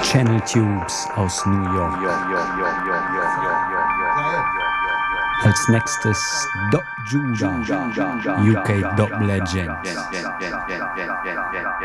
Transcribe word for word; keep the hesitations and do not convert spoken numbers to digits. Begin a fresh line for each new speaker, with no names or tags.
Channel Tubes aus New York. Als nächstes Doc Judah, U K Dub Legend.